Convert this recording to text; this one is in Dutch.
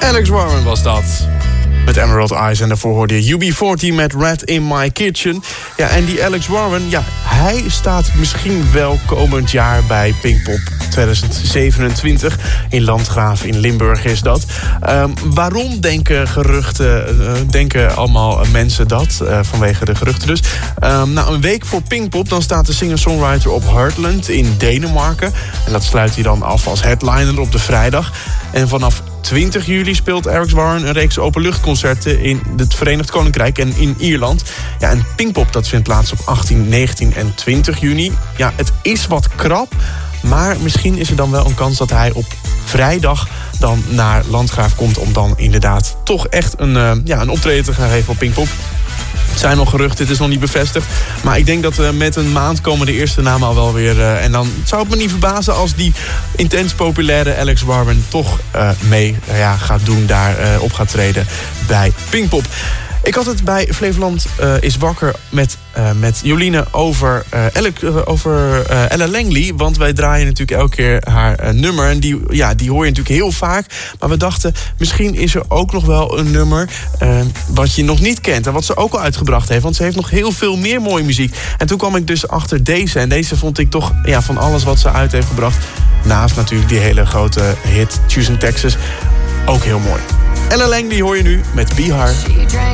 Alex Warren was dat. Met Emerald Eyes. En daarvoor hoorde je UB40 met Red in My Kitchen. Ja, en die Alex Warren, ja, hij staat misschien wel komend jaar bij Pinkpop 2027. In Landgraaf in Limburg is dat. Waarom denken denken allemaal mensen dat? Vanwege de geruchten dus. Nou, een week voor Pinkpop, dan staat de singer-songwriter op Heartland in Denemarken. En dat sluit hij dan af als headliner op de vrijdag. En vanaf 20 juli speelt Alex Warren een reeks openluchtconcerten in het Verenigd Koninkrijk en in Ierland. Ja, en Pinkpop dat vindt plaats op 18, 19 en 20 juni. Ja, het is wat krap, maar misschien is er dan wel een kans dat hij op vrijdag dan naar Landgraaf komt om dan inderdaad toch echt een optreden te gaan geven op Pinkpop. Het zijn nog geruchten, het is nog niet bevestigd. Maar ik denk dat met een maand komen de eerste namen al wel weer. En dan zou het me niet verbazen als die intens populaire Alex Warren toch mee gaat doen, daar op gaat treden bij Pinkpop. Ik had het bij Flevoland is wakker met Joline over Ella Langley. Want wij draaien natuurlijk elke keer haar nummer. En die hoor je natuurlijk heel vaak. Maar we dachten, misschien is er ook nog wel een nummer wat je nog niet kent. En wat ze ook al uitgebracht heeft. Want ze heeft nog heel veel meer mooie muziek. En toen kwam ik dus achter deze. En deze vond ik toch van alles wat ze uit heeft gebracht. Naast natuurlijk die hele grote hit Choosing Texas. Ook heel mooi. Ella Langley hoor je nu met Bihar.